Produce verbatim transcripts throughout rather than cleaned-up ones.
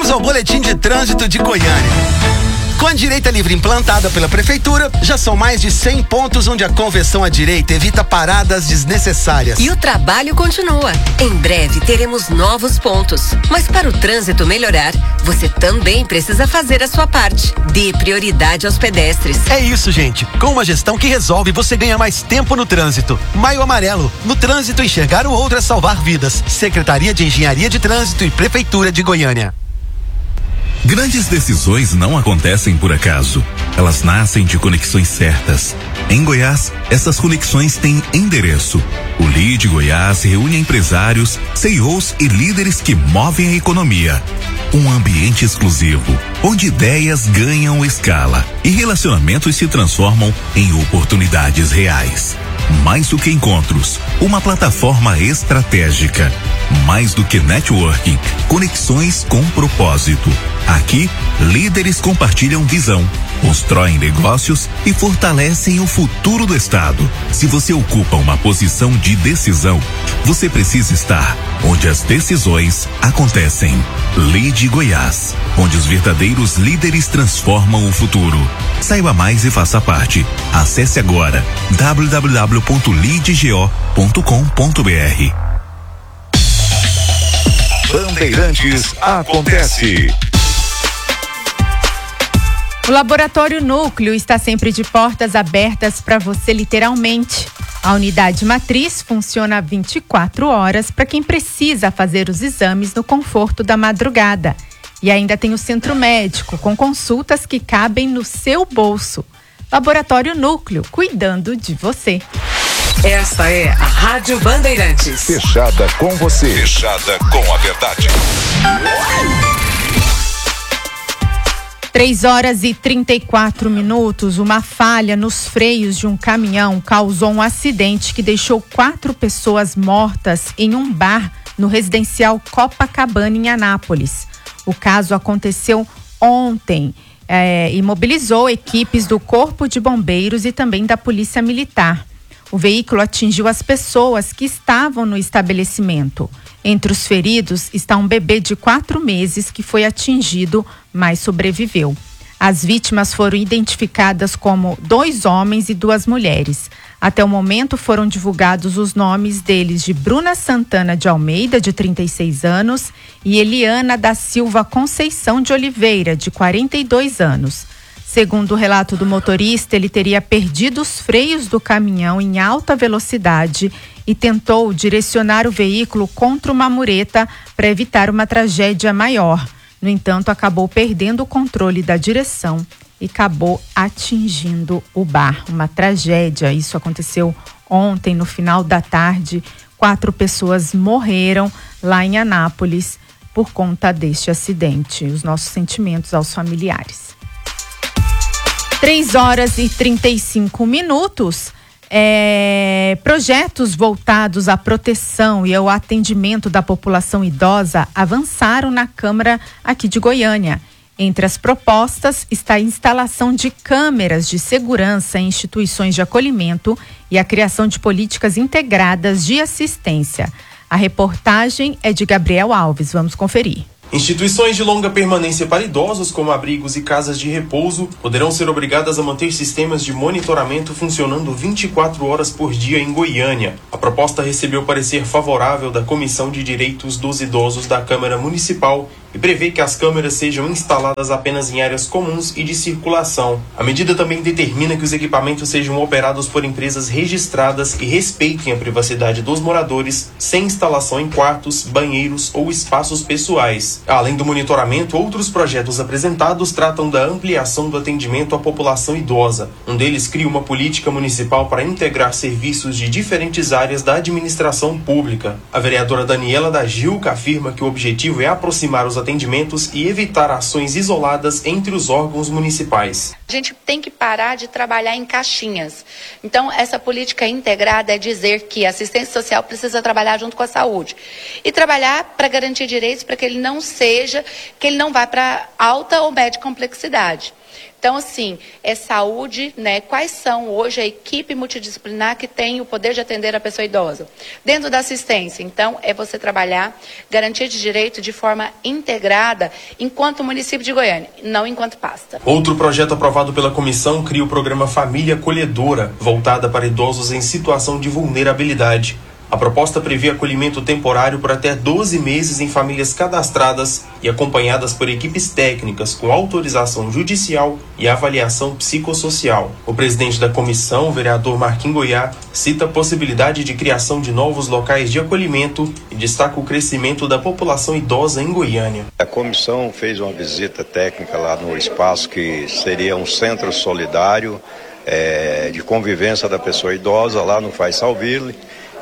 Bem-vindos ao Boletim de Trânsito de Goiânia. Com a direita livre implantada pela Prefeitura, já são mais de cem pontos onde a conversão à direita evita paradas desnecessárias. E o trabalho continua. Em breve teremos novos pontos. Mas para o trânsito melhorar, você também precisa fazer a sua parte. Dê prioridade aos pedestres. É isso, gente. Com uma gestão que resolve, você ganha mais tempo no trânsito. Maio Amarelo. No trânsito, enxergar o outro é salvar vidas. Secretaria de Engenharia de Trânsito e Prefeitura de Goiânia. Grandes decisões não acontecem por acaso. Elas nascem de conexões certas. Em Goiás, essas conexões têm endereço. O Lead Goiás reúne empresários, C E Os e líderes que movem a economia. Um ambiente exclusivo, onde ideias ganham escala e relacionamentos se transformam em oportunidades reais. Mais do que encontros, uma plataforma estratégica. Mais do que networking, conexões com propósito. Aqui, líderes compartilham visão, constroem negócios e fortalecem o futuro do estado. Se você ocupa uma posição de decisão, você precisa estar onde as decisões acontecem. Lead Goiás, onde os verdadeiros líderes transformam o futuro. Saiba mais e faça parte. Acesse agora w w w ponto lead go ponto com ponto b r. Bandeirantes acontece. O Laboratório Núcleo está sempre de portas abertas para você, literalmente. A unidade matriz funciona vinte e quatro horas para quem precisa fazer os exames no conforto da madrugada. E ainda tem o centro médico, com consultas que cabem no seu bolso. Laboratório Núcleo, cuidando de você. Esta é a Rádio Bandeirantes. Fechada com você. Fechada com a verdade. três horas e trinta e quatro minutos. Uma falha nos freios de um caminhão causou um acidente que deixou quatro pessoas mortas em um bar no residencial Copacabana, em Anápolis. O caso aconteceu ontem é, e mobilizou equipes do Corpo de Bombeiros e também da Polícia Militar. O veículo atingiu as pessoas que estavam no estabelecimento. Entre os feridos está um bebê de quatro meses que foi atingido, mas sobreviveu. As vítimas foram identificadas como dois homens e duas mulheres. Até o momento foram divulgados os nomes deles de Bruna Santana de Almeida, de trinta e seis anos, e Eliana da Silva Conceição de Oliveira, de quarenta e dois anos. Segundo o relato do motorista, ele teria perdido os freios do caminhão em alta velocidade e tentou direcionar o veículo contra uma mureta para evitar uma tragédia maior. No entanto, acabou perdendo o controle da direção e acabou atingindo o bar. Uma tragédia. Isso aconteceu ontem, no final da tarde. Quatro pessoas morreram lá em Anápolis por conta deste acidente. Os nossos sentimentos aos familiares. três horas e trinta e cinco minutos. É, projetos voltados à proteção e ao atendimento da população idosa avançaram na Câmara aqui de Goiânia. Entre as propostas está a instalação de câmeras de segurança em instituições de acolhimento e a criação de políticas integradas de assistência. A reportagem é de Gabriel Alves. Vamos conferir. Instituições de longa permanência para idosos, como abrigos e casas de repouso, poderão ser obrigadas a manter sistemas de monitoramento funcionando vinte e quatro horas por dia em Goiânia. A proposta recebeu parecer favorável da Comissão de Direitos dos Idosos da Câmara Municipal e prevê que as câmeras sejam instaladas apenas em áreas comuns e de circulação. A medida também determina que os equipamentos sejam operados por empresas registradas e respeitem a privacidade dos moradores, sem instalação em quartos, banheiros ou espaços pessoais. Além do monitoramento, outros projetos apresentados tratam da ampliação do atendimento à população idosa. Um deles cria uma política municipal para integrar serviços de diferentes áreas da administração pública. A vereadora Daniela da Gilca afirma que o objetivo é aproximar os atendimentos e evitar ações isoladas entre os órgãos municipais. A gente tem que parar de trabalhar em caixinhas. Então, essa política integrada é dizer que a assistência social precisa trabalhar junto com a saúde. E trabalhar para garantir direitos para que ele não seja, que ele não vá para alta ou média complexidade. Então, assim, é saúde, né? Quais são hoje a equipe multidisciplinar que tem o poder de atender a pessoa idosa? Dentro da assistência, então, é você trabalhar garantia de direito de forma integrada enquanto município de Goiânia, não enquanto pasta. Outro projeto aprovado pela comissão cria o programa Família Acolhedora, voltada para idosos em situação de vulnerabilidade. A proposta prevê acolhimento temporário por até doze meses em famílias cadastradas e acompanhadas por equipes técnicas com autorização judicial e avaliação psicossocial. O presidente da comissão, o vereador Marquinhos Goiá, cita a possibilidade de criação de novos locais de acolhimento e destaca o crescimento da população idosa em Goiânia. A comissão fez uma visita técnica lá no espaço que seria um centro solidário é, de convivência da pessoa idosa lá no Faisalville.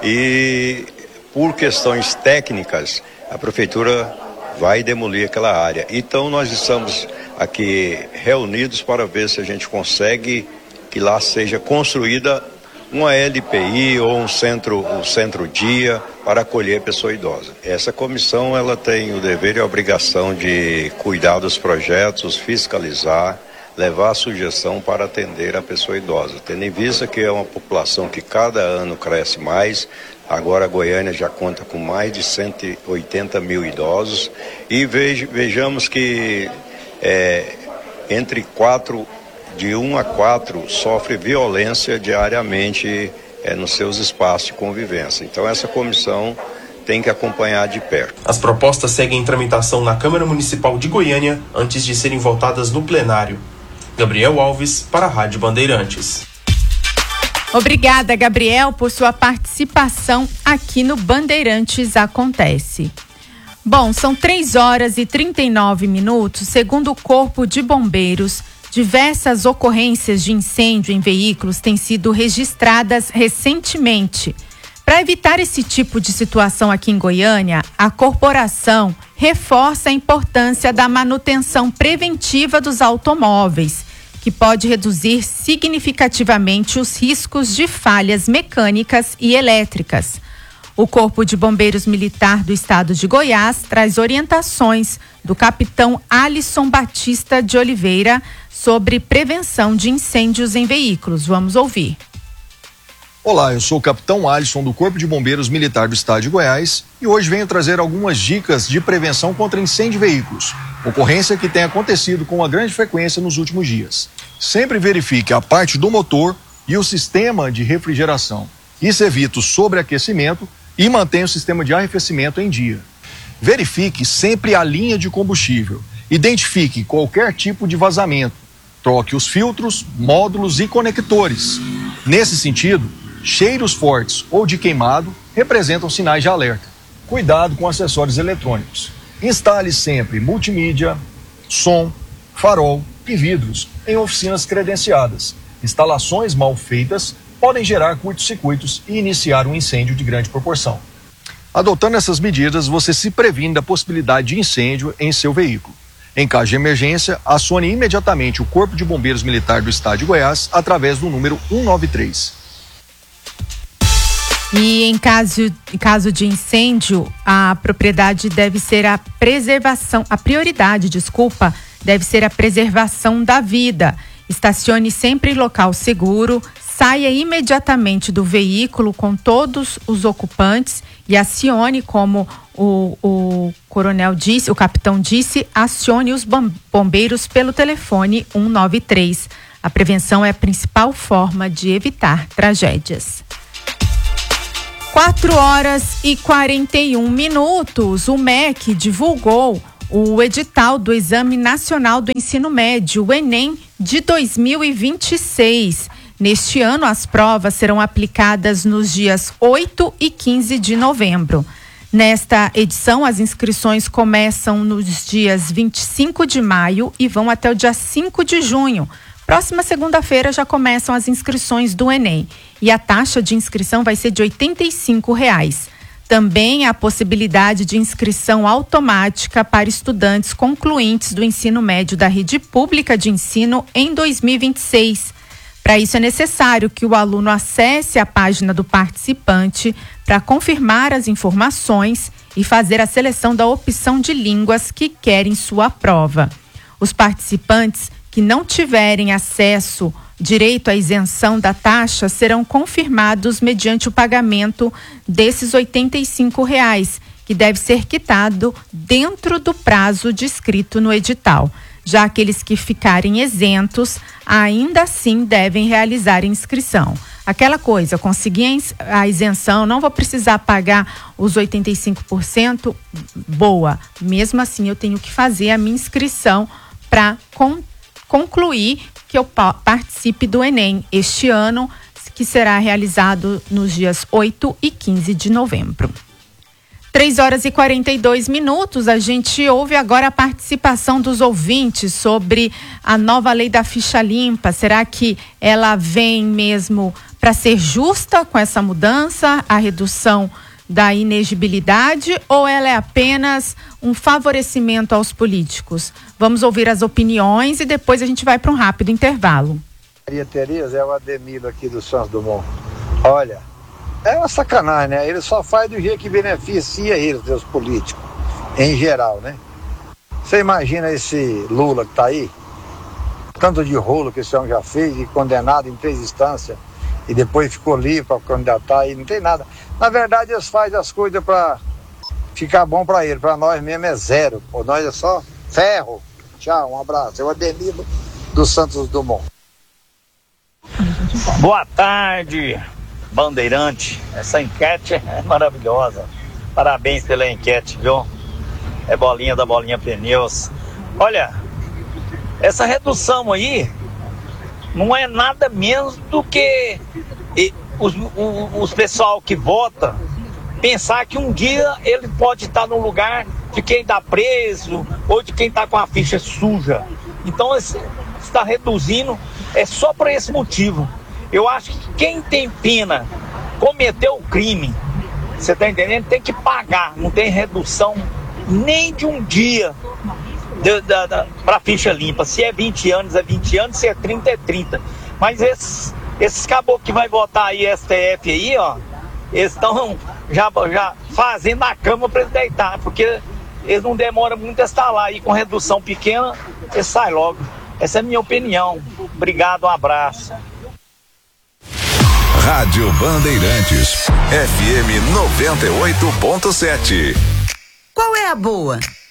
E por questões técnicas a prefeitura vai demolir aquela área. Então nós estamos aqui reunidos para ver se a gente consegue que lá seja construída uma L P I ou um centro, um centro-dia para acolher a pessoa idosa. Essa comissão ela tem o dever e a obrigação de cuidar dos projetos, fiscalizar, levar a sugestão para atender a pessoa idosa, tendo em vista que é uma população que cada ano cresce mais. Agora a Goiânia já conta com mais de cento e oitenta mil idosos e veja, vejamos que é, entre quatro, de um a quatro sofre violência diariamente é, nos seus espaços de convivência. Então essa comissão tem que acompanhar de perto. As propostas seguem em tramitação na Câmara Municipal de Goiânia antes de serem votadas no plenário. Gabriel Alves, para a Rádio Bandeirantes. Obrigada, Gabriel, por sua participação aqui no Bandeirantes Acontece. Bom, são três horas e trinta e nove minutos. Segundo o Corpo de Bombeiros, diversas ocorrências de incêndio em veículos têm sido registradas recentemente. Para evitar esse tipo de situação aqui em Goiânia, a corporação reforça a importância da manutenção preventiva dos automóveis, que pode reduzir significativamente os riscos de falhas mecânicas e elétricas. O Corpo de Bombeiros Militar do Estado de Goiás traz orientações do capitão Alisson Batista de Oliveira sobre prevenção de incêndios em veículos. Vamos ouvir. Olá, eu sou o capitão Alisson do Corpo de Bombeiros Militar do Estado de Goiás e hoje venho trazer algumas dicas de prevenção contra incêndio de veículos, ocorrência que tem acontecido com uma grande frequência nos últimos dias. Sempre verifique a parte do motor e o sistema de refrigeração. Isso evita o sobreaquecimento e mantém o sistema de arrefecimento em dia. Verifique sempre a linha de combustível. Identifique qualquer tipo de vazamento. Troque os filtros, módulos e conectores. Nesse sentido, cheiros fortes ou de queimado representam sinais de alerta. Cuidado com acessórios eletrônicos. Instale sempre multimídia, som, farol e vidros em oficinas credenciadas. Instalações mal feitas podem gerar curtos-circuitos e iniciar um incêndio de grande proporção. Adotando essas medidas, você se previne da possibilidade de incêndio em seu veículo. Em caso de emergência, acione imediatamente o Corpo de Bombeiros Militar do Estado de Goiás através do número um nove três. E em caso, em caso de incêndio, a propriedade deve ser a preservação, a prioridade, desculpa, deve ser a preservação da vida. Estacione sempre em local seguro, saia imediatamente do veículo com todos os ocupantes e acione, como o, o coronel disse, o capitão disse, acione os bombeiros pelo telefone um nove três. A prevenção é a principal forma de evitar tragédias. quatro horas e quarenta e um minutos. O M E C divulgou o edital do Exame Nacional do Ensino Médio, o Enem, de dois mil e vinte e seis. Neste ano, as provas serão aplicadas nos dias oito e quinze de novembro. Nesta edição, as inscrições começam nos dias vinte e cinco de maio e vão até o dia cinco de junho. Próxima segunda-feira já começam as inscrições do Enem e a taxa de inscrição vai ser de oitenta e cinco reais. Também há a possibilidade de inscrição automática para estudantes concluintes do ensino médio da rede pública de ensino em dois mil e vinte e seis. Para isso é necessário que o aluno acesse a página do participante para confirmar as informações e fazer a seleção da opção de línguas que querem sua prova. Os participantes que que não tiverem acesso direito à isenção da taxa serão confirmados mediante o pagamento desses oitenta e cinco reais, que deve ser quitado dentro do prazo descrito no edital. Já aqueles que ficarem isentos, ainda assim devem realizar inscrição. Aquela coisa, conseguir a isenção, não vou precisar pagar os oitenta e cinco por cento, boa. Mesmo assim, eu tenho que fazer a minha inscrição para con- concluir que eu pa- participe do Enem este ano, que será realizado nos dias oito e quinze de novembro. três horas e quarenta e dois minutos, a gente ouve agora a participação dos ouvintes sobre a nova lei da ficha limpa. Será que ela vem mesmo para ser justa com essa mudança, a redução da inegibilidade, ou ela é apenas um favorecimento aos políticos? Vamos ouvir as opiniões e depois a gente vai para um rápido intervalo. Maria Tereza, é o Ademilo aqui do Santos Dumont. Olha, é uma sacanagem, né? Ele só faz do jeito que beneficia eles, os políticos, em geral, né? Você imagina esse Lula que tá aí, tanto de rolo que esse homem já fez, e condenado em três instâncias, e depois ficou livre para candidatar, e não tem nada. Na verdade, eles fazem as coisas para ficar bom para ele, para nós mesmo é zero. Por nós é só ferro. Tchau, um abraço. É o Ademilo do Santos Dumont. Boa tarde, Bandeirante. Essa enquete é maravilhosa. Parabéns pela enquete, viu? É bolinha da Bolinha Pneus. Olha, essa redução aí não é nada menos do que e, os, os, os pessoal que vota pensar que um dia ele pode estar no lugar de quem está preso ou de quem está com a ficha suja. Então está reduzindo é só por esse motivo. Eu acho que quem tem pena, cometeu o crime, você está entendendo? Tem que pagar, não tem redução nem de um dia para ficha limpa. Se é vinte anos, é vinte anos, se é trinta, é trinta. Mas esses, esses caboclos que vai votar aí, S T F aí, ó, eles estão já, já fazendo a cama para eles deitar, porque eles não demoram muito a estar lá, e com redução pequena, eles saem logo. Essa é a minha opinião. Obrigado, um abraço. Rádio Bandeirantes, F M noventa e oito ponto sete. Qual é a boa?